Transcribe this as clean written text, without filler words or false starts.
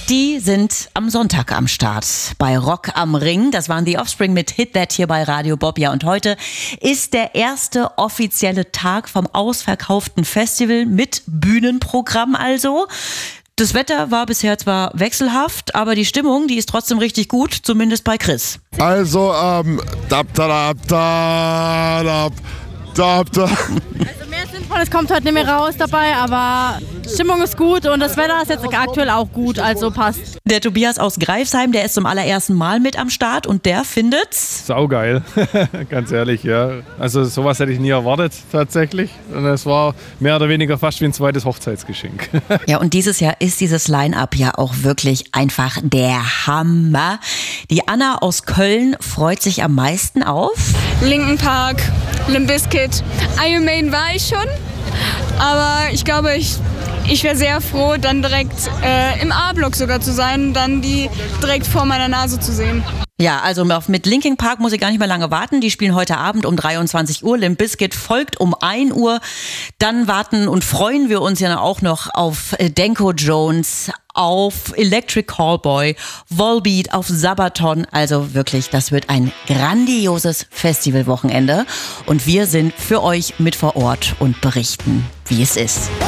Die sind am Sonntag am Start bei Rock am Ring. Das waren die Offspring mit Hit That hier bei Radio Bob. Ja, und heute ist der erste offizielle Tag vom ausverkauften Festival mit Bühnenprogramm also. Das Wetter war bisher zwar wechselhaft, aber die Stimmung, die ist trotzdem richtig gut, zumindest bei Chris. Also, mehr Sinnvolles kommt heute nicht mehr raus dabei, aber Stimmung ist gut und das Wetter ist jetzt aktuell auch gut, also passt. Der Tobias aus Greifsheim, der ist zum allerersten Mal mit am Start und der findet's saugeil, ganz ehrlich, ja. Also sowas hätte ich nie erwartet tatsächlich und es war mehr oder weniger fast wie ein zweites Hochzeitsgeschenk. Ja, und dieses Jahr ist dieses Line-Up ja auch wirklich einfach der Hammer. Die Anna aus Köln freut sich am meisten auf Linkin Park, Limp Bizkit, Iron Maiden war ich schon, aber ich glaube, ich wäre sehr froh, dann direkt im A-Block sogar zu sein und dann die direkt vor meiner Nase zu sehen. Ja, also mit Linkin Park muss ich gar nicht mehr lange warten. Die spielen heute Abend um 23 Uhr. Limp Bizkit folgt um 1 Uhr. Dann warten und freuen wir uns ja auch noch auf Danko Jones, auf Electric Callboy, Volbeat, auf Sabaton. Also wirklich, das wird ein grandioses Festivalwochenende. Und wir sind für euch mit vor Ort und berichten, wie es ist.